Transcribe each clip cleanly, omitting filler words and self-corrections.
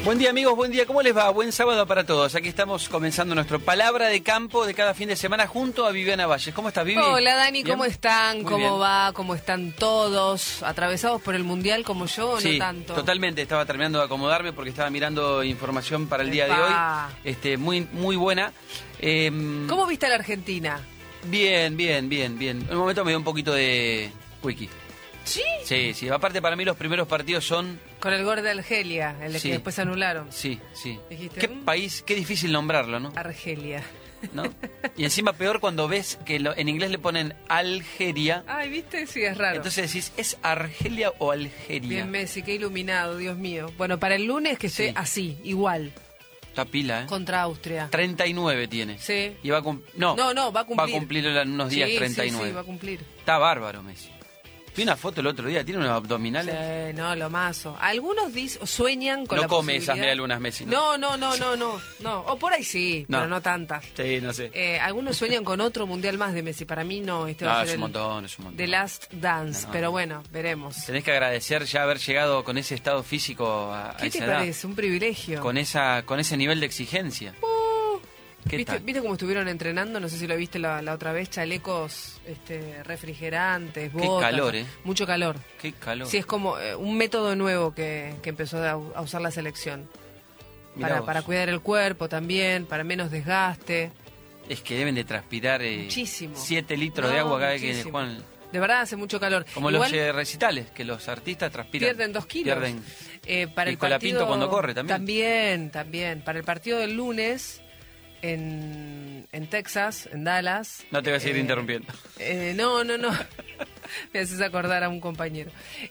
Buen día, amigos, buen día, ¿cómo les va? Buen sábado para todos. Aquí estamos comenzando nuestro Palabra de Campo de cada fin de semana junto a Viviana Valles. ¿Cómo estás, Vivi? Hola, Dani, ¿Bien? ¿cómo están? Muy ¿Cómo bien. va? ¿Cómo están todos? ¿Atravesados por el Mundial como yo o Sí, no tanto? totalmente. Estaba terminando de acomodarme porque estaba mirando información para el día de Epa. hoy. Muy buena. ¿Cómo viste a la Argentina? Bien. En un momento me dio un poquito de wiki. ¿Sí? Sí. Aparte, para mí los primeros partidos son... Con el gol de Argelia, el Sí. que después anularon. Sí. Dijiste, Qué país, qué difícil nombrarlo, ¿no? Argelia. ¿No? Y encima peor cuando ves que en inglés le ponen Algeria. Ay, ¿viste? Sí, es raro. Entonces decís, ¿es Argelia o Algeria? Bien, Messi, qué iluminado, Dios mío. Bueno, para el lunes que esté Sí. así, igual, Está pila, ¿eh? contra Austria. 39 tiene. Sí. Y va a No, va a cumplir. Va a cumplir en unos días Sí, 39. Sí, va a cumplir. Está bárbaro, Messi. Vi una foto el otro día, tiene unos abdominales. Sí, no, lo mazo. Algunos sueñan con la No come esas posibilidad- medialunas, Messi. No. O por ahí sí, No. pero no tantas. Sí, no sé. Algunos sueñan con otro mundial más de Messi. Para mí no, este va No, a es ser un montón. The Last Dance. No. Pero bueno, veremos. Tenés que agradecer ya haber llegado con ese estado físico a ¿Qué esa te edad. parece? Un privilegio. Con ese nivel de exigencia. ¿Qué tal? ¿Viste cómo estuvieron entrenando? No sé si lo viste la otra vez. Chalecos refrigerantes, Qué botas. calor, ¿eh? Mucho calor. Qué calor. Sí, es como un método nuevo que empezó a usar la selección. Mirá vos. Para cuidar el cuerpo también, para menos desgaste. Es que deben de transpirar Muchísimo. 7 litros de No, agua cada vez que muchísimo. juegan. De verdad hace mucho calor. Como Igual, los recitales, que los artistas transpiran. pierden 2 kilos. Pierden. Para Y el Colapinto partido, cuando corre también. También. Para el partido del lunes en Texas, en Dallas. No te voy a seguir interrumpiendo. No. Me haces acordar a un compañero.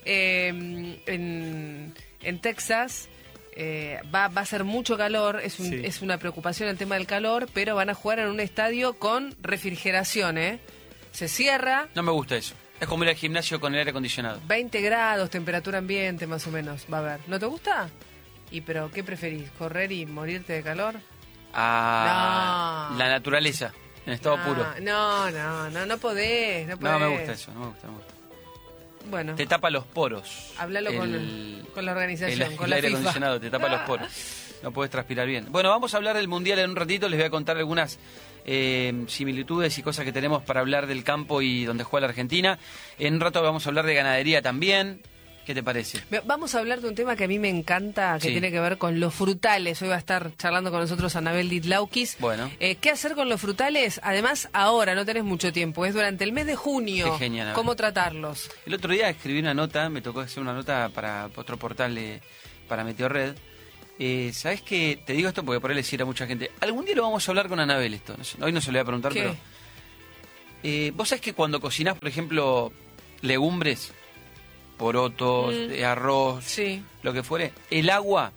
En Texas va a ser mucho calor, Sí. es una preocupación el tema del calor, pero van a jugar en un estadio con refrigeración, ¿eh? Se cierra, No me gusta eso. Es como ir al gimnasio con el aire acondicionado. 20 grados, temperatura ambiente más o menos, va a haber. ¿No te gusta? Pero ¿qué preferís? ¿Correr y morirte de calor? Ah, No. la naturaleza, en estado puro. No podés. No me gusta eso, no me gusta. Bueno, Te tapa los poros. háblalo con la organización, con el la aire FIFA. acondicionado te tapa los poros. No puedes transpirar bien. Bueno, vamos a hablar del Mundial en un ratito. Les voy a contar algunas similitudes y cosas que tenemos para hablar del campo y donde juega la Argentina. En un rato vamos a hablar de ganadería también. ¿Qué te parece? Vamos a hablar de un tema que a mí me encanta, que Sí. tiene que ver con los frutales. Hoy va a estar charlando con nosotros Anabel Ditlaukis. Bueno. ¿Qué hacer con los frutales? Además, ahora, no tenés mucho tiempo, es durante el mes de junio. Qué genial, Anabel. ¿Cómo tratarlos? El otro día escribí una nota, me tocó hacer una nota para otro portal para Meteorred. ¿Sabes qué? Te digo esto porque por ahí le decir a mucha gente. Algún día lo vamos a hablar con Anabel esto. No sé, hoy no se lo voy a preguntar, ¿Qué? pero... ¿Vos sabés que cuando cocinás, por ejemplo, legumbres, porotos, arroz, Sí. lo que fuere, el agua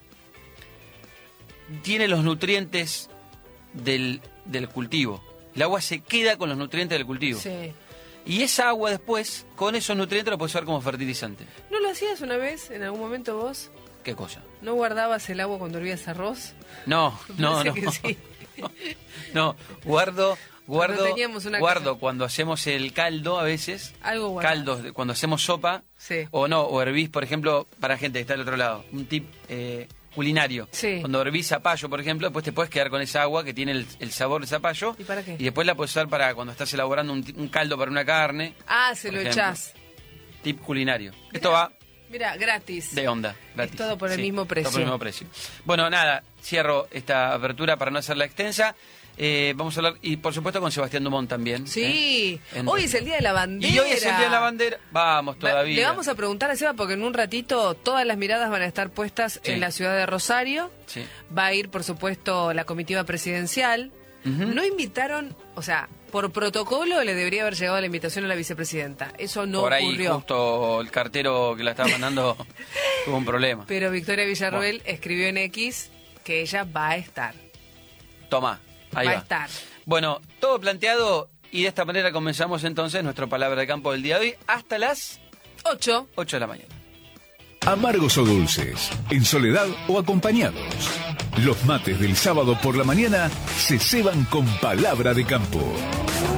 tiene los nutrientes del cultivo? El agua se queda con los nutrientes del cultivo. Sí. Y esa agua después, con esos nutrientes, lo puedes usar como fertilizante. ¿No lo hacías una vez, en algún momento vos? ¿Qué cosa? ¿No guardabas el agua cuando hervías arroz? No. Parece que sí. No, guardo teníamos una cuando hacemos el caldo a veces, Algo guardado. caldos, cuando hacemos sopa, Sí. o hervís, por ejemplo, para gente que está del otro lado, un tip culinario. Sí. Cuando hervís zapallo, por ejemplo, después te puedes quedar con esa agua que tiene el sabor de zapallo. ¿Y para qué? Y después la puedes usar para cuando estás elaborando un caldo para una carne. Ah, se por lo ejemplo. echás. Tip culinario. Esto va Mira, gratis. de onda, gratis. Es todo por el mismo precio. Todo por el mismo precio. Bueno, nada, cierro esta apertura para no hacerla extensa. Vamos a hablar, y por supuesto con Sebastián Dumont también. Sí. En- Hoy es el Día de la Bandera. Y hoy es el Día de la Bandera. Vamos todavía. Le vamos a preguntar a Seba porque en un ratito todas las miradas van a estar puestas Sí. en la ciudad de Rosario. Sí. Va a ir, por supuesto, la comitiva presidencial. Ujú. No invitaron, o sea, por protocolo le debería haber llegado la invitación a la vicepresidenta. Eso no Por ahí ocurrió. justo el cartero que la estaba mandando tuvo un problema. Pero Victoria Villarroel escribió en X que ella va a estar. Tomá, ahí va va. a estar. Bueno, todo planteado y de esta manera comenzamos entonces nuestro Palabra de Campo del día de hoy hasta las 8. 8 de la mañana. Amargos o dulces, en soledad o acompañados. Los mates del sábado por la mañana se ceban con Palabra de Campo.